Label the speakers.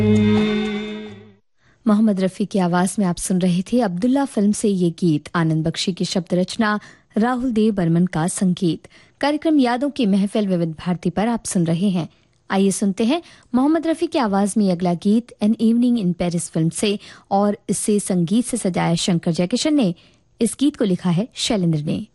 Speaker 1: मोहम्मद रफ़ी की आवाज में आप सुन रहे थे अब्दुल्ला फिल्म से ये गीत। आनंद बख्शी की शब्द रचना, राहुल देव बर्मन का संगीत। कार्यक्रम यादों की महफिल विविध भारती पर आप सुन रहे हैं। आइए सुनते हैं मोहम्मद रफ़ी की आवाज में अगला गीत an evening in Paris film से, और इससे संगीत से सजाया शंकर जयकिशन ने। इस गीत को लिखा है शैलेंद्र ने।